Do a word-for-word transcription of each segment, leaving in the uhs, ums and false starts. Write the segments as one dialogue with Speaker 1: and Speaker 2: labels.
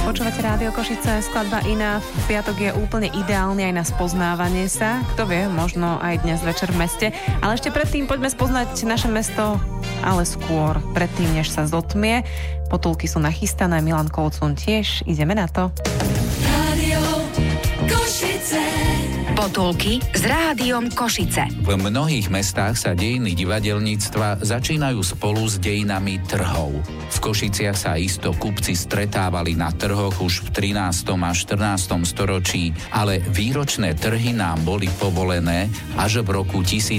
Speaker 1: Počúvate Rádio Košice, skladba Iná. V piatok je úplne ideálny aj na spoznávanie sa. Kto vie, možno aj dnes večer v meste. Ale ešte predtým poďme spoznať naše mesto, ale skôr, predtým, než sa zotmie. Potulky sú nachystané, Milan Kolcun tiež. Ideme na to.
Speaker 2: Rádio Košice.
Speaker 3: Potulky s Rádiom Košice.
Speaker 4: V mnohých mestách sa dejiny divadelníctva začínajú spolu s dejinami trhov. V Košiciach sa isto kupci stretávali na trhoch už v trinástom a štrnástom storočí, ale výročné trhy nám boli povolené až v roku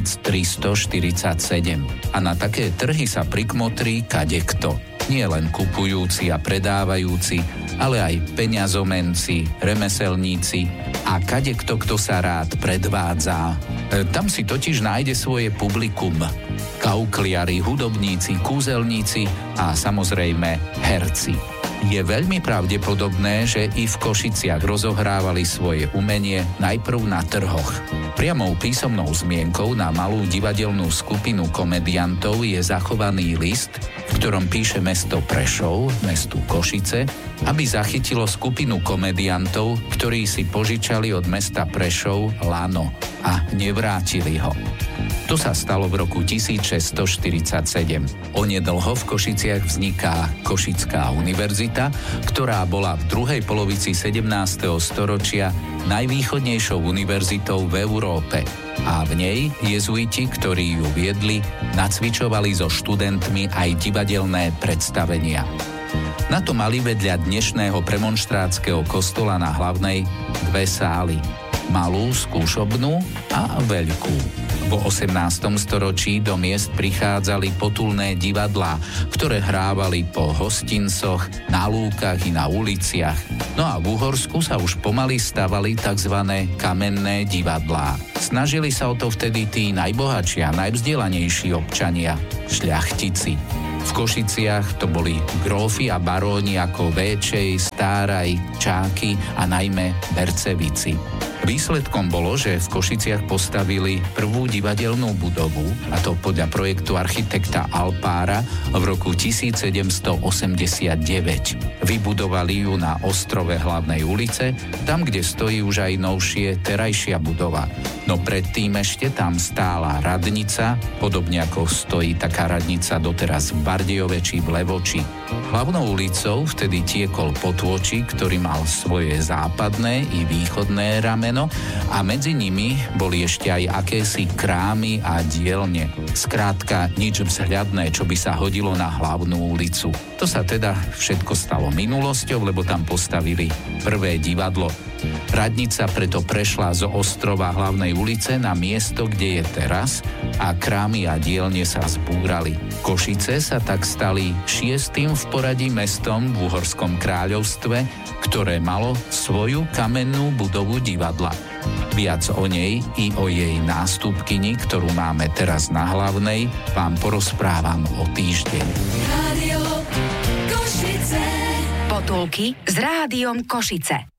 Speaker 4: tisíctristoštyridsaťsedem. A na také trhy sa prikmotrí kadekto. Nie len kupujúci a predávajúci, ale aj peňazomenci, remeselníci a kadekto, kto sa rád predvádza. E, tam si totiž nájde svoje publikum. Kaukliari, hudobníci, kúzelníci a samozrejme herci. Je veľmi pravdepodobné, že i v Košiciach rozohrávali svoje umenie najprv na trhoch. Priamou písomnou zmienkou na malú divadelnú skupinu komediantov je zachovaný list, v ktorom píše mesto Prešov, mestu Košice, aby zachytilo skupinu komediantov, ktorí si požičali od mesta Prešov lano a nevrátili ho. To sa stalo v roku tisícšesťstoštyridsaťsedem. Onedlho v Košiciach vzniká Košická univerzita, ktorá bola v druhej polovici sedemnásteho storočia najvýchodnejšou univerzitou v Európe. A v nej jezuiti, ktorí ju viedli, nacvičovali so študentmi aj divadelné predstavenia. Na to mali vedľa dnešného premonštrátskeho kostola na Hlavnej dve sály. Malú, skúšobnú a veľkú. V osemnástom storočí do miest prichádzali potulné divadlá, ktoré hrávali po hostincoch, na lúkach i na uliciach. No a v Uhorsku sa už pomaly stavali tzv. Kamenné divadlá. Snažili sa o to vtedy tí najbohatší a najvzdelanejší občania, šľachtici. V Košiciach to boli grófi a baróni ako Véčej, Stáraj, Čáky a najmä Bercevici. Výsledkom bolo, že v Košiciach postavili prvú divadelnú budovu, a to podľa projektu architekta Alpára v roku tisícsedemstoosemdesiatdeväť. Vybudovali ju na ostrove Hlavnej ulice, tam, kde stojí už aj novšie terajšia budova. No predtým ešte tam stála radnica, podobne ako stojí taká radnica doteraz v Bardejove či v Levoči. Hlavnou ulicou vtedy tiekol Potôčik, ktorý mal svoje západné i východné rameno a medzi nimi boli ešte aj akési krámy a dielne. Skrátka nič vzhľadné, čo by sa hodilo na Hlavnú ulicu. To sa teda všetko stalo minulosťou, lebo tam postavili prvé divadlo. Radnica preto prešla zo ostrova Hlavnej ulice na miesto, kde je teraz, a krámy a dielne sa zbúrali. Košice sa tak stali šiestym v poradí mestom v Uhorskom kráľovstve, ktoré malo svoju kamennú budovu divadla. Viac o nej i o jej nástupkyni, ktorú máme teraz na Hlavnej, vám porozprávam o týždeň.
Speaker 2: Rádio Košice.
Speaker 3: Potulky s Rádiom Košice.